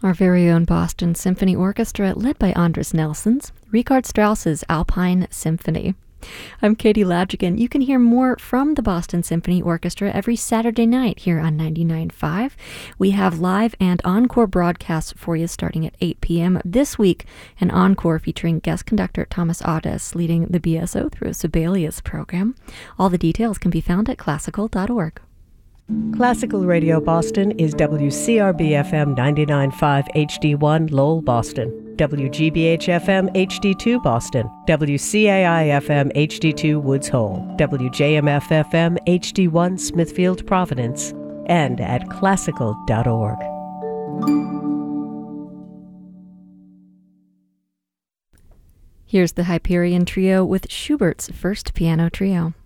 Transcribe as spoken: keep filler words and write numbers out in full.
Our very own Boston Symphony Orchestra, led by Andres Nelsons, Richard Strauss's Alpine Symphony. I'm Katie Ladrigan. You can hear more from the Boston Symphony Orchestra every Saturday night here on ninety-nine point five. We have live and encore broadcasts for you starting at eight p.m. This week, an encore featuring guest conductor Thomas Audes leading the B S O through a Sibelius program. All the details can be found at classical dot org. Classical Radio Boston is W C R B F M ninety-nine point five H D one Lowell, Boston, W G B H F M H D two Boston, W C A I F M H D two Woods Hole, W J M F F M H D one Smithfield, Providence, and at classical dot org. Here's the Hyperion Trio with Schubert's First Piano Trio.